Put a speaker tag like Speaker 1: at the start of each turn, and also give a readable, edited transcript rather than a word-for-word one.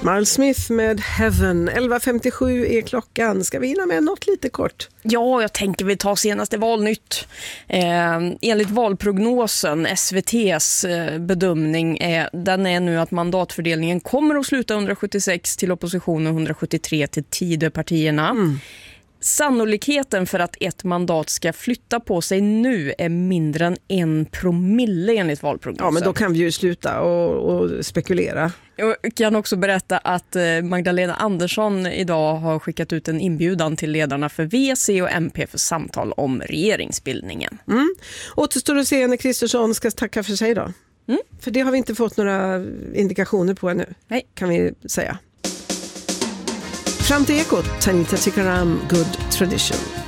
Speaker 1: Miles Smith med Heaven. 11.57 är klockan. Ska vi hinna med något lite kort?
Speaker 2: Ja, jag tänker vi tar senaste valnytt. Enligt valprognosen, SVT:s bedömning, den är nu att mandatfördelningen kommer att sluta 176 till oppositionen och 173 till Tidöpartierna. Sannolikheten för att ett mandat ska flytta på sig nu är mindre än 1% enligt valprognosen.
Speaker 1: Ja, men då kan vi ju sluta och spekulera.
Speaker 2: Jag kan också berätta att Magdalena Andersson idag har skickat ut en inbjudan till ledarna för VC och MP för samtal om regeringsbildningen.
Speaker 1: Återstår att se när Kristersson ska tacka för sig då. För det har vi inte fått några indikationer på ännu.
Speaker 2: Nej.
Speaker 1: Kan vi säga. Fram till Ekot, Tanita Tikaram, Good Tradition.